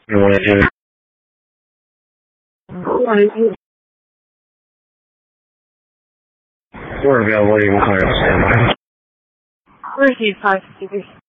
You want to do We're available. You can call us. Receive 5 speakers.